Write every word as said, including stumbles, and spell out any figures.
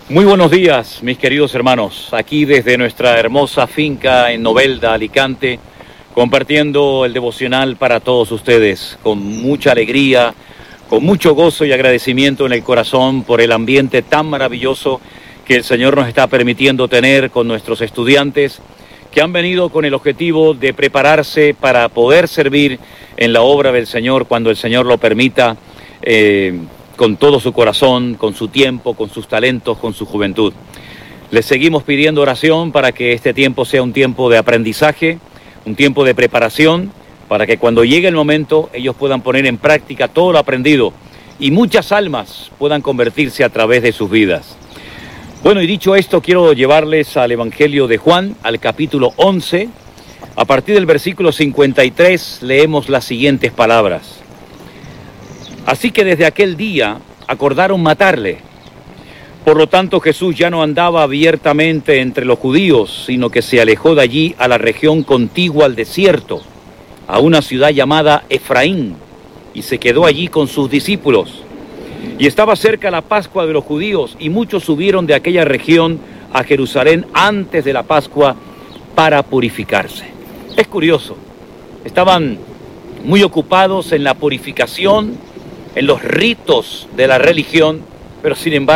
Muy buenos días, mis queridos hermanos, aquí desde nuestra hermosa finca en Novelda, Alicante, compartiendo el devocional para todos ustedes, con mucha alegría, con mucho gozo y agradecimiento en el corazón por el ambiente tan maravilloso que el Señor nos está permitiendo tener con nuestros estudiantes, que han venido con el objetivo de prepararse para poder servir en la obra del Señor cuando el Señor lo permita, eh, con todo su corazón, con su tiempo, con sus talentos, con su juventud. Les seguimos pidiendo oración para que este tiempo sea un tiempo de aprendizaje, un tiempo de preparación, para que cuando llegue el momento ellos puedan poner en práctica todo lo aprendido y muchas almas puedan convertirse a través de sus vidas. Bueno, y dicho esto, quiero llevarles al Evangelio de Juan, al capítulo once. A partir del versículo cincuenta y tres leemos las siguientes palabras. Así que desde aquel día acordaron matarle. Por lo tanto, Jesús ya no andaba abiertamente entre los judíos, sino que se alejó de allí a la región contigua al desierto, a una ciudad llamada Efraín, y se quedó allí con sus discípulos. Y estaba cerca la Pascua de los judíos, y muchos subieron de aquella región a Jerusalén antes de la Pascua para purificarse. Es curioso, estaban muy ocupados en la purificación, en los ritos de la religión, pero sin embargo